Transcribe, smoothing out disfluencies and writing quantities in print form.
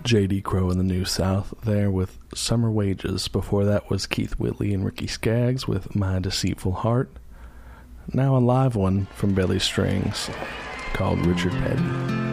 J.D. Crowe in the New South there with Summer Wages. Before that was Keith Whitley and Ricky Skaggs with My Deceitful Heart. Now a live one from Billy Strings called Richard Petty.